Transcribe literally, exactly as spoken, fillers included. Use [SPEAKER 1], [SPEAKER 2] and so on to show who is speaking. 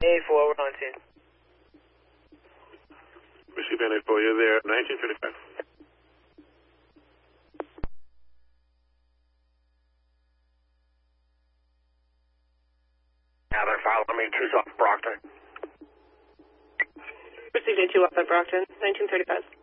[SPEAKER 1] A four, we're on scene.
[SPEAKER 2] Receive N A four, you're there, nineteen thirty-five.
[SPEAKER 3] Now follow me, two off Brockton.
[SPEAKER 4] Received a two off at Brockton, nineteen thirty-five.